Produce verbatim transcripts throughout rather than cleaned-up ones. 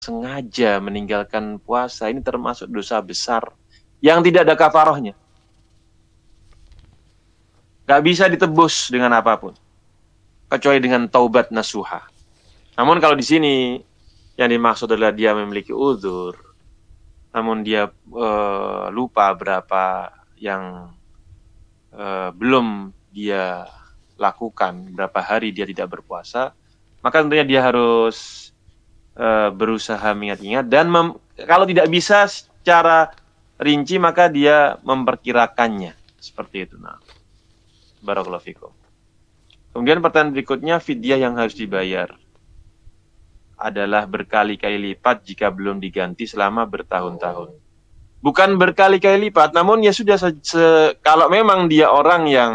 sengaja meninggalkan puasa, ini termasuk dosa besar yang tidak ada kafarahnya. Gak bisa ditebus dengan apapun, kecuali dengan taubat nasuha. Namun kalau di sini yang dimaksud adalah dia memiliki uzur, namun dia uh, lupa berapa yang uh, belum dia lakukan, berapa hari dia tidak berpuasa, maka tentunya dia harus uh, berusaha mengingat-ingat dan mem- kalau tidak bisa secara rinci maka dia memperkirakannya seperti itu. Nah, barakallahu fikum. Kemudian pertanyaan berikutnya, fidyah yang harus dibayar adalah berkali-kali lipat jika belum diganti selama bertahun-tahun. Bukan berkali-kali lipat, namun ya sudah se- se- kalau memang dia orang yang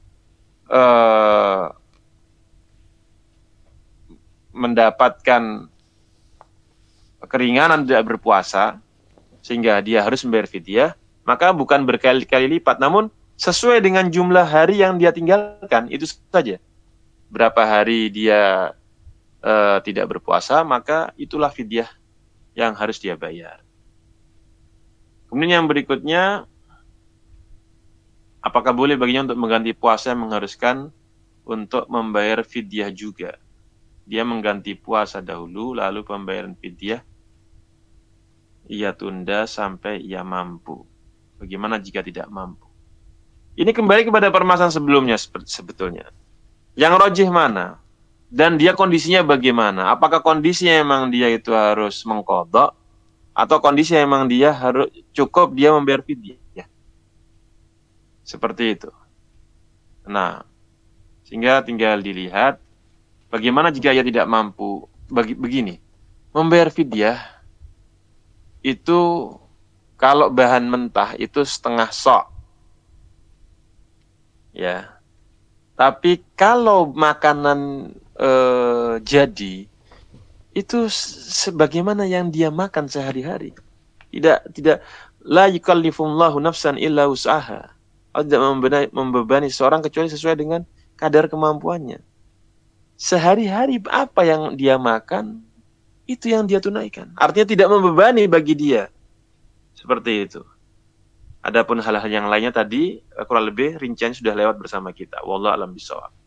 uh, mendapatkan keringanan tidak berpuasa sehingga dia harus membayar fidyah, maka bukan berkali-kali lipat, namun sesuai dengan jumlah hari yang dia tinggalkan, itu saja. Berapa hari dia uh, tidak berpuasa, maka itulah fidyah yang harus dia bayar. Kemudian yang berikutnya, apakah boleh baginya untuk mengganti puasa yang mengharuskan untuk membayar fidyah juga? Dia mengganti puasa dahulu, lalu pembayaran fidyah ia tunda sampai ia mampu. Bagaimana jika tidak mampu? Ini kembali kepada permasalahan sebelumnya sebetulnya. Yang rojih mana? Dan dia kondisinya bagaimana? Apakah kondisinya memang dia itu harus mengqadha atau kondisinya memang dia harus cukup dia membayar fidyah? Seperti itu. Nah, sehingga tinggal dilihat bagaimana jika ia tidak mampu. Bagi, begini, membayar fidyah itu kalau bahan mentah itu setengah sok. Ya. Tapi kalau makanan eh, jadi itu sebagaimana yang dia makan sehari-hari. Tidak tidak la yukallifullahu nafsan illa wus'aha. Allah tidak membebani, membebani seorang kecuali sesuai dengan kadar kemampuannya. Sehari-hari apa yang dia makan itu yang dia tunaikan. Artinya tidak membebani bagi dia. Seperti itu. Adapun hal-hal yang lainnya tadi kurang lebih rincian sudah lewat bersama kita. Wallahu a'lam bishawab.